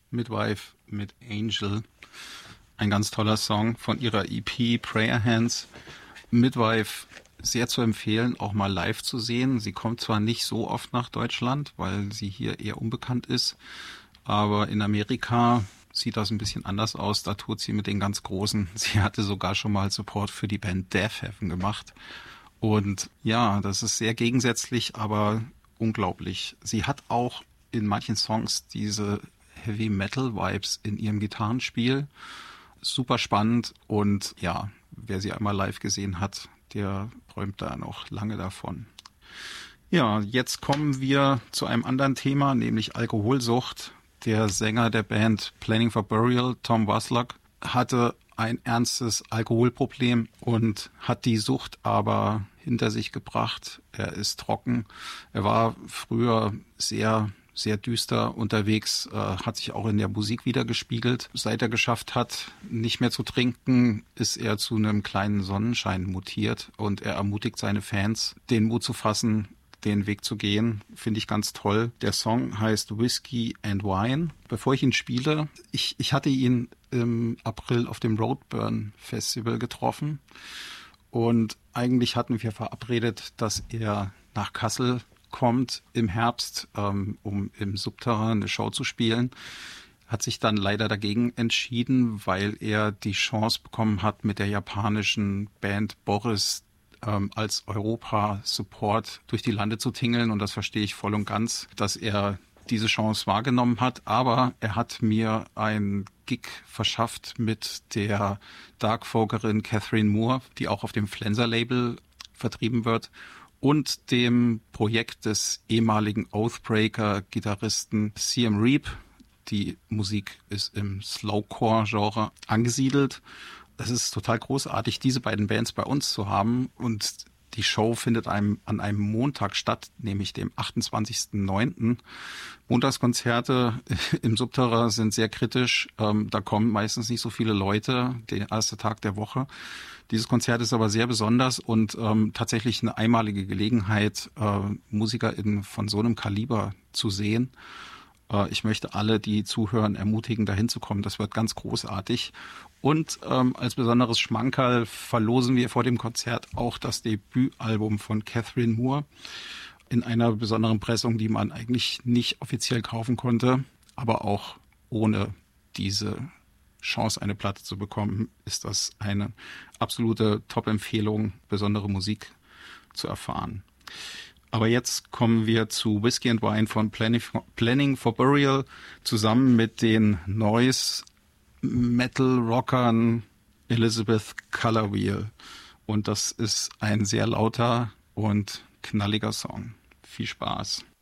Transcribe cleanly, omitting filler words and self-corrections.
Midwife mit Angel. Ein ganz toller Song von ihrer EP Prayer Hands. Midwife sehr zu empfehlen, auch mal live zu sehen. Sie kommt zwar nicht so oft nach Deutschland, weil sie hier eher unbekannt ist, aber in Amerika sieht das ein bisschen anders aus. Da tut sie mit den ganz Großen. Sie hatte sogar schon mal Support für die Band Death Heaven gemacht. Und ja, das ist sehr gegensätzlich, aber unglaublich. Sie hat auch in manchen Songs diese Heavy Metal Vibes in ihrem Gitarrenspiel. Super spannend und ja, wer sie einmal live gesehen hat, der träumt da noch lange davon. Ja, jetzt kommen wir zu einem anderen Thema, nämlich Alkoholsucht. Der Sänger der Band Planning for Burial, Tom Waslock, hatte ein ernstes Alkoholproblem und hat die Sucht aber hinter sich gebracht. Er ist trocken. Er war früher sehr düster unterwegs, hat sich auch in der Musik wiedergespiegelt. Seit er geschafft hat, nicht mehr zu trinken, ist er zu einem kleinen Sonnenschein mutiert und er ermutigt seine Fans, den Mut zu fassen, den Weg zu gehen. Finde ich ganz toll. Der Song heißt Whiskey and Wine. Bevor ich ihn spiele, ich hatte ihn im April auf dem Roadburn Festival getroffen und eigentlich hatten wir verabredet, dass er nach Kassel kommt im Herbst, um im Subterrain eine Show zu spielen. Hat sich dann leider dagegen entschieden, weil er die Chance bekommen hat, mit der japanischen Band Boris als Europa-Support durch die Lande zu tingeln. Und das verstehe ich voll und ganz, dass er diese Chance wahrgenommen hat. Aber er hat mir einen Gig verschafft mit der Dark-Folkerin Catherine Moore, die auch auf dem Flenser-Label vertrieben wird, und dem Projekt des ehemaligen Oathbreaker-Gitarristen CM Reap. Die Musik ist im Slowcore-Genre angesiedelt. Es ist total großartig, diese beiden Bands bei uns zu haben. Und die Show findet an einem Montag statt, nämlich dem 28.09. Montagskonzerte im Subterrain sind sehr kritisch. Da kommen meistens nicht so viele Leute, der erste Tag der Woche. Dieses Konzert ist aber sehr besonders und tatsächlich eine einmalige Gelegenheit, MusikerInnen von so einem Kaliber zu sehen. Ich möchte alle, die zuhören, ermutigen, dahin zu kommen. Das wird ganz großartig. Und als besonderes Schmankerl verlosen wir vor dem Konzert auch das Debütalbum von Catherine Moore in einer besonderen Pressung, die man eigentlich nicht offiziell kaufen konnte. Aber auch ohne diese Chance, eine Platte zu bekommen, ist das eine absolute Top-Empfehlung, besondere Musik zu erfahren. Aber jetzt kommen wir zu Whiskey and Wine von Planning for Burial zusammen mit den Noise Metal Rockern Elizabeth Colorwheel. Und das ist ein sehr lauter und knalliger Song. Viel Spaß.